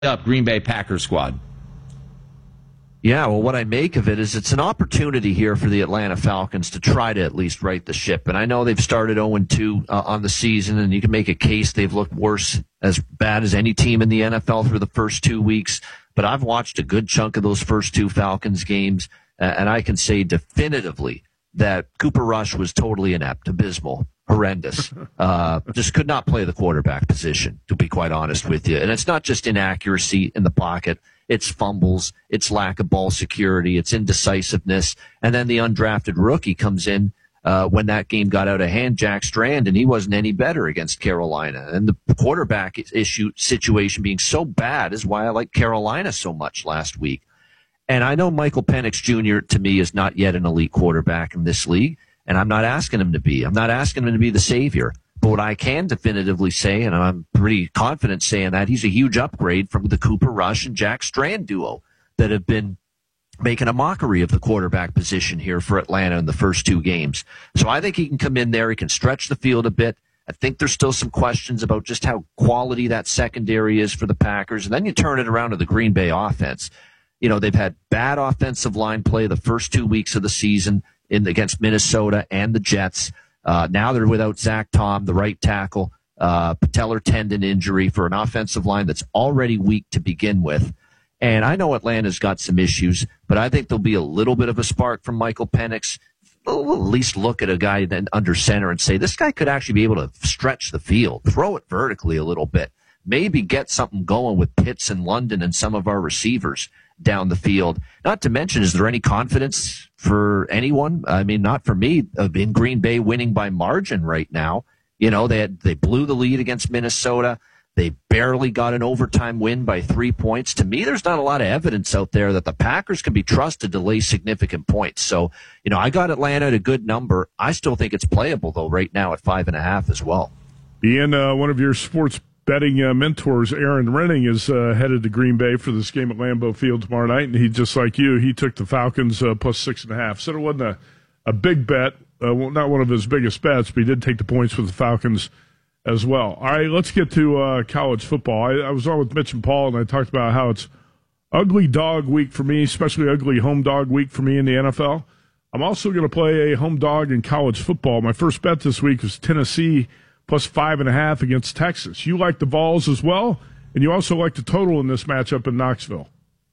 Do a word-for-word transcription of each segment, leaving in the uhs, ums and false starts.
up Green Bay Packers squad? Yeah, well, what I make of it is it's an opportunity here for the Atlanta Falcons to try to at least right the ship. And I know they've started oh and two uh, on the season, and you can make a case they've looked worse, as bad as any team in the N F L through the first two weeks. But I've watched a good chunk of those first two Falcons games, uh, and I can say definitively that Cooper Rush was totally inept, abysmal, horrendous. Uh, just could not play the quarterback position, to be quite honest with you. And it's not just inaccuracy in the pocket. It's fumbles, it's lack of ball security, it's indecisiveness. And then the undrafted rookie comes in uh, when that game got out of hand, Jack Strand, and he wasn't any better against Carolina. And the quarterback issue situation being so bad is why I like Carolina so much last week. And I know Michael Penix Junior to me is not yet an elite quarterback in this league, and I'm not asking him to be. I'm not asking him to be the savior. But what I can definitively say, and I'm pretty confident saying that, he's a huge upgrade from the Cooper Rush and Jack Strand duo that have been making a mockery of the quarterback position here for Atlanta in the first two games. So I think he can come in there. He can stretch the field a bit. I think there's still some questions about just how quality that secondary is for the Packers. And then you turn it around to the Green Bay offense. You know, they've had bad offensive line play the first two weeks of the season in against Minnesota and the Jets. Uh, now they're without Zach Tom, the right tackle, uh, patellar tendon injury for an offensive line that's already weak to begin with. And I know Atlanta's got some issues, but I think there'll be a little bit of a spark from Michael Penix. We'll at least look at a guy then under center and say, this guy could actually be able to stretch the field, throw it vertically a little bit, maybe get something going with Pitts and London and some of our receivers down the field. Not to mention, is there any confidence for anyone? I mean, not for me, in Green Bay winning by margin right now. You know, they had, they blew the lead against Minnesota. They barely got an overtime win by three points. To me, there's not a lot of evidence out there that the Packers can be trusted to lay significant points. So, you know, I got Atlanta at a good number. I still think it's playable, though, right now at five and a half as well. Ian, uh, one of your sports betting uh, mentors, Aaron Renning, is uh, headed to Green Bay for this game at Lambeau Field tomorrow night, and he, just like you, he took the Falcons uh, plus six and a half. So it wasn't a, a big bet, uh, well, not one of his biggest bets, but he did take the points with the Falcons as well. All right, let's get to uh, college football. I, I was on with Mitch and Paul, and I talked about how it's ugly dog week for me, especially ugly home dog week for me in the N F L. I'm also going to play a home dog in college football. My first bet this week was Tennessee plus five and a half against Texas. You like the Vols as well, and you also like the total in this matchup in Knoxville.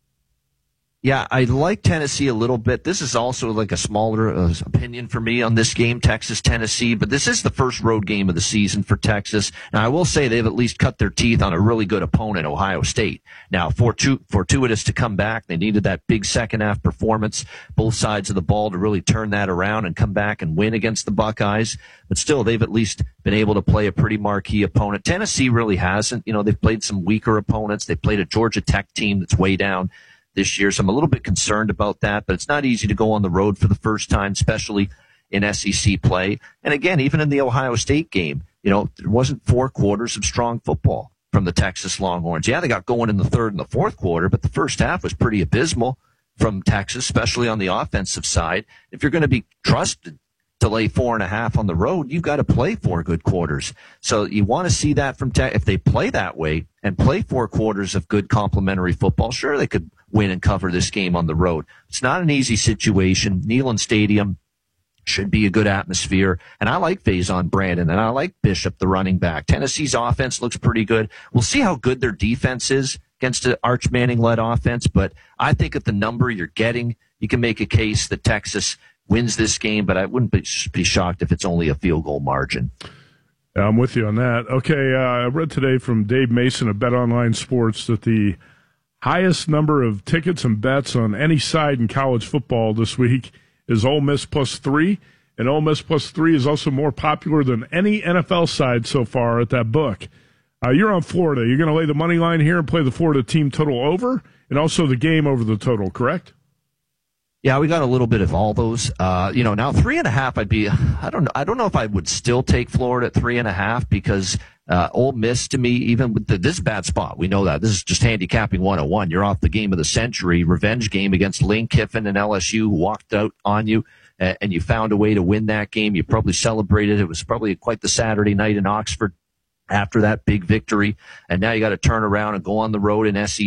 Yeah, I like Tennessee a little bit. This is also like a smaller uh, opinion for me on this game, Texas-Tennessee, but this is the first road game of the season for Texas. Now, I will say they've at least cut their teeth on a really good opponent, Ohio State. Now, fortu- fortuitous to come back. They needed that big second-half performance, both sides of the ball, to really turn that around and come back and win against the Buckeyes. But still, they've at least been able to play a pretty marquee opponent. Tennessee really hasn't. You know, they've played some weaker opponents. They played a Georgia Tech team that's way down this year, so I'm a little bit concerned about that, but it's not easy to go on the road for the first time, especially in S E C play. And again, even in the Ohio State game, you know, there wasn't four quarters of strong football from the Texas Longhorns. Yeah, they got going in the third and the fourth quarter, but the first half was pretty abysmal from Texas, especially on the offensive side. If you're going to be trusted to lay four and a half on the road, you've got to play four good quarters. So you want to see that from Tech. If they play that way and play four quarters of good complementary football, sure, they could win and cover this game on the road. It's not an easy situation. Neyland Stadium should be a good atmosphere. And I like Faison Brandon, and I like Bishop, the running back. Tennessee's offense looks pretty good. We'll see how good their defense is against an Arch Manning-led offense, but I think at the number you're getting, you can make a case that Texas wins this game, but I wouldn't be, be shocked if it's only a field goal margin. Yeah, I'm with you on that. Okay, uh, I read today from Dave Mason of Bet Online Sports that the highest number of tickets and bets on any side in college football this week is Ole Miss plus three, and Ole Miss plus three is also more popular than any N F L side so far at that book. Uh, you're on Florida. You're going to lay the money line here and play the Florida team total over, and also the game over the total, correct? Yeah, we got a little bit of all those. Uh, you know, now three and a half, I'd be, I don't know, I don't know if I would still take Florida at three and a half because uh, Ole Miss to me, even with the, this bad spot, we know that. This is just handicapping one oh one. You're off the game of the century, revenge game against Lane Kiffin and L S U, who walked out on you, uh, and you found a way to win that game. You probably celebrated. It was probably quite the Saturday night in Oxford. after that big victory. And now you got to turn around and go on the road in S E